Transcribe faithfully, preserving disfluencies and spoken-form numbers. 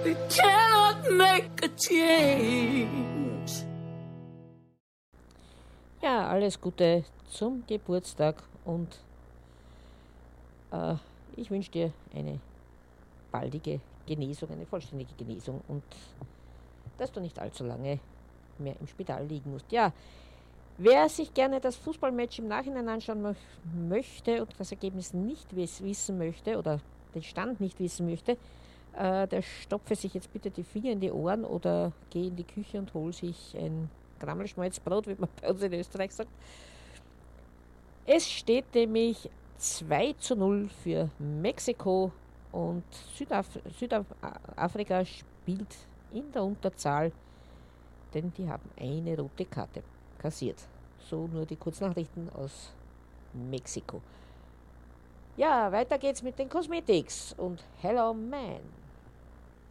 We cannot make a change. Ja, alles Gute zum Geburtstag und äh, ich wünsche dir eine baldige Genesung, eine vollständige Genesung und dass du nicht allzu lange mehr im Spital liegen musst. Ja, wer sich gerne das Fußballmatch im Nachhinein anschauen mö- möchte und das Ergebnis nicht wiss- wissen möchte oder den Stand nicht wissen möchte, äh, der stopfe sich jetzt bitte die Finger in die Ohren oder geh in die Küche und hol sich ein Grammelschmalzbrot, wie man bei uns in Österreich sagt. Es steht nämlich zwei zu null für Mexiko und Südaf Südafrika spielt in der Unterzahl, denn die haben eine rote Karte kassiert. So nur die Kurznachrichten aus Mexiko. Ja, weiter geht's mit den Cosmetics und Hello Man.